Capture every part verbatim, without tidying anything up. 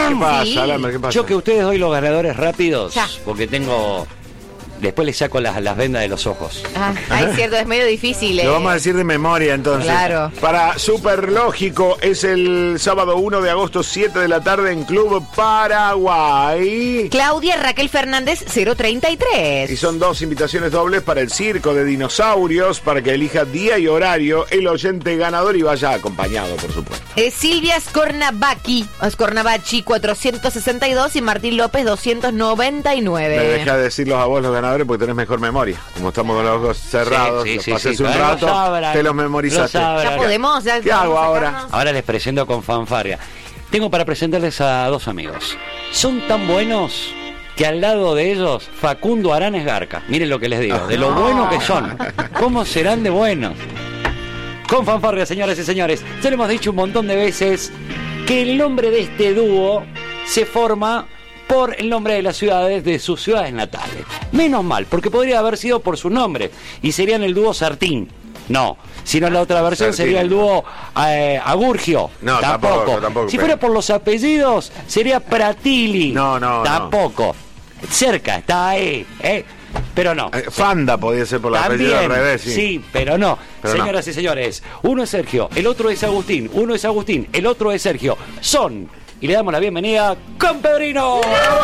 ¿Qué pasa, Sí. Alamber? ¿Qué pasa? Yo que ustedes doy los ganadores rápidos, Ya. porque tengo... Después les saco las, las vendas de los ojos. Ah, ay, cierto, es medio difícil. Lo eh. vamos a decir de memoria entonces. Claro. Para Superlógico es el sábado uno de agosto, siete de la tarde en Club Paraguay. Claudia Raquel Fernández, cero treinta y tres. Y son dos invitaciones dobles para el circo de dinosaurios, para que elija día y horario el oyente ganador y vaya acompañado, por supuesto. Eh, Silvia Scornabacchi, Scornabacci cuatrocientos sesenta y dos y Martín López doscientos noventa y Me nueve. deja de decirlos a vos los ganadores porque tenés mejor memoria. Como estamos con los ojos cerrados, Sí, sí, los sí, pasé sí, hace un pero rato, lo sabrán, te los lo memorizaste. sabrán. Ya podemos, ya ¿Qué hago podemos ahora? sacarnos. Ahora les presento con fanfarria. Tengo para presentarles a dos amigos. Son tan buenos que al lado de ellos, Facundo Aranes Garca. Miren lo que les digo, de lo buenos que son. ¿Cómo serán de buenos? Con fanfarria, señoras y señores. Ya le hemos dicho un montón de veces que el nombre de este dúo se forma por el nombre de las ciudades de sus ciudades natales. Menos mal, porque podría haber sido por su nombre y serían el dúo Sartín. No, sino la otra versión Sartín. sería el dúo eh, Agurgio. No, tampoco. tampoco, tampoco, Si pero- fuera por los apellidos, sería Pratili. No, no, no. Tampoco. Cerca, está ahí, ¿eh? Pero no. Eh, Fanda podía ser por la apellido También, al revés, sí. sí, pero no. Pero no. Señoras y señores, uno es Sergio, el otro es Agustín, uno es Agustín, el otro es Sergio. Son, y le damos la bienvenida, con Pedrino.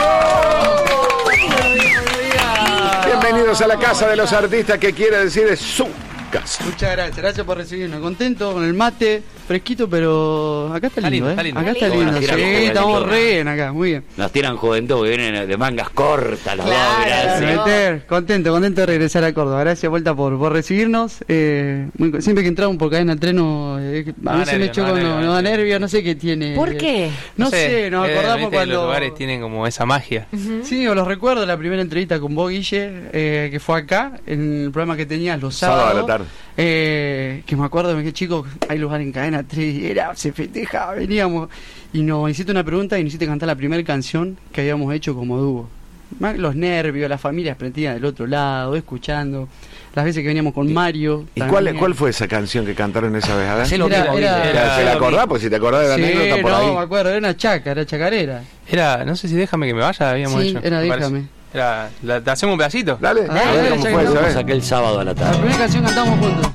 Bienvenidos a la casa de los artistas, que quiere decir es su casa. Muchas gracias, gracias por recibirnos. Contento con el mate, fresquito, pero acá está Está lindo, lindo, ¿eh? está lindo. Acá está Está lindo. lindo. Sí, Tira estamos juventud. re bien acá, muy bien. Nos tiran juventud, que vienen de mangas cortas los Claro, dos, sí. gracias. Meter, contento, contento de regresar a Córdoba. Gracias, vuelta por, por recibirnos. Eh, muy- siempre que entramos por cadena treno, eh, a Da veces me nervios, choco, da no, nervios, no da sí. nervios, no sé qué tiene. ¿Por qué? No, sé, nos eh, acordamos viste, cuando. Los lugares tienen como esa magia. Sí, os los recuerdo, la primera entrevista con vos, Guille, eh, que fue acá, en el programa que tenías los Sábado sábados. a la tarde. Eh, que me acuerdo, me dije, chicos, hay lugar en cadena tres, y era, se festejaba, veníamos. Y nos hiciste una pregunta y nos hiciste cantar la primera canción que habíamos hecho como dúo. Más Los nervios, las familias prendidas del otro lado, escuchando. Las veces que veníamos con Mario. ¿Y también. cuál, cuál fue esa canción que cantaron esa vez? A ver. Hacelo Era- vivo, era- Guille. era- ¿Se la acordás? Porque si te acordás de la Sí, anécdota por no, ahí. me acuerdo, era una chaca, era chacarera. Era, no sé si déjame que me vaya, habíamos Sí, hecho. era me parece. Déjame. Era, la- ¿te hacemos un pedacito? Dale, Dale, a ver dale, cómo ya fue que esa no. vez. Aquel sábado a la La tarde. primera canción cantamos juntos.